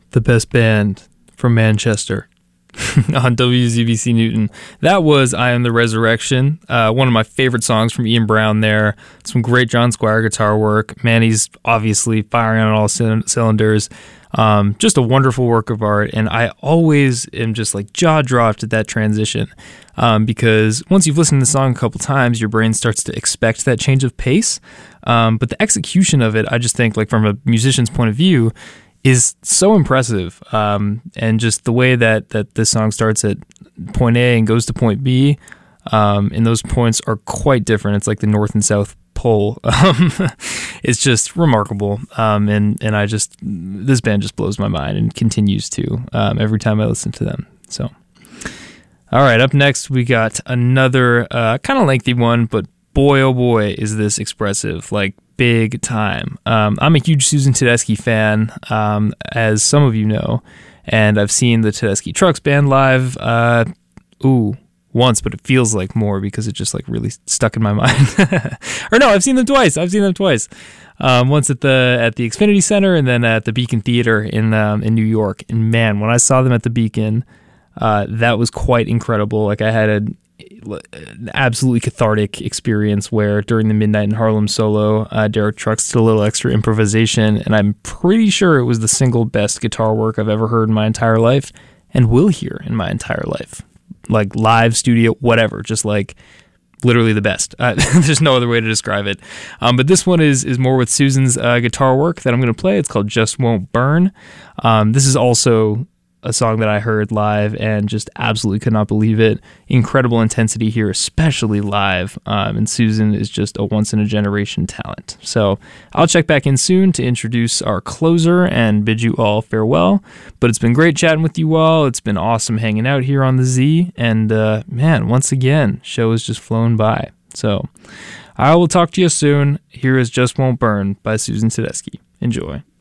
the best band from Manchester on WZBC Newton. That was I Am the Resurrection, one of my favorite songs from Ian Brown there. Some great John Squire guitar work. Man, he's obviously firing on all cylinders. Just a wonderful work of art, and I always am just like jaw-dropped at that transition, because once you've listened to the song a couple times, your brain starts to expect that change of pace, but the execution of it, I just think, like from a musician's point of view, is so impressive, and just the way that this song starts at point A and goes to point B, and those points are quite different. It's like the North and South Pole. It's just remarkable, and I just, this band just blows my mind and continues to every time I listen to them. So, all right, up next we got another kind of lengthy one, but boy oh boy is this expressive, like big time. I'm a huge Susan Tedeschi fan, as some of you know, and I've seen the Tedeschi Trucks Band live once, but it feels like more because it just like really stuck in my mind. Or no, I've seen them twice. Once at the Xfinity Center, and then at the Beacon Theater in New York. And man, when I saw them at the Beacon, that was quite incredible. Like, I had an absolutely cathartic experience where during the Midnight in Harlem solo, Derek Trucks did a little extra improvisation, and I'm pretty sure it was the single best guitar work I've ever heard in my entire life, and will hear in my entire life. Like live, studio, whatever, just like literally the best. There's no other way to describe it. But this one is more with Susan's guitar work that I'm going to play. It's called Just Won't Burn. This is also a song that I heard live and just absolutely could not believe it. Incredible intensity here, especially live. And Susan is just a once-in-a-generation talent. So I'll check back in soon to introduce our closer and bid you all farewell. But it's been great chatting with you all. It's been awesome hanging out here on the Z. And man, once again, show has just flown by. So I will talk to you soon. Here is Just Won't Burn by Susan Tedeschi. Enjoy.